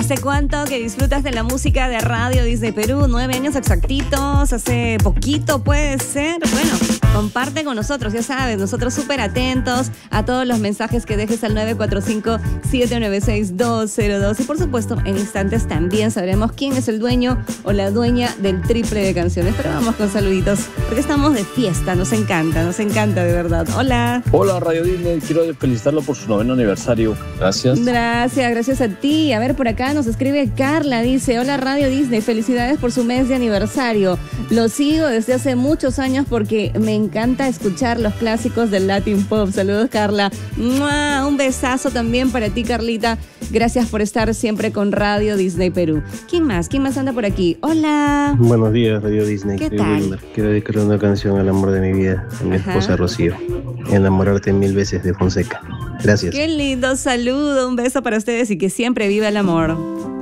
¿Hace cuánto que disfrutas de la música de Radio Disney Perú? 9 años exactitos, hace poquito puede ser. Bueno, comparte con nosotros, ya sabes, nosotros súper atentos a todos los mensajes que dejes al 945-796-202. Y por supuesto, en instantes también sabremos quién es el dueño o la dueña del triple de canciones. Pero vamos con saluditos, porque estamos de fiesta, nos encanta de verdad. Hola. Hola Radio Disney, quiero felicitarlo por su 9º aniversario. Gracias. Gracias a ti. A ver, por acá nos escribe Carla, dice: hola Radio Disney, felicidades por su mes de aniversario. Lo sigo desde hace muchos años porque me encanta escuchar los clásicos del Latin Pop. Saludos, Carla. ¡Mua! Un besazo también para ti, Carlita. Gracias por estar siempre con Radio Disney Perú. ¿Quién más anda por aquí? Hola. Buenos días, Radio Disney. ¿Qué tal? Wilmer. Quiero dedicar una canción al amor de mi vida, a mi esposa Rocío. Enamorarte 1000 veces de Fonseca. Gracias. Qué lindo saludo, un beso para ustedes y que siempre viva el amor.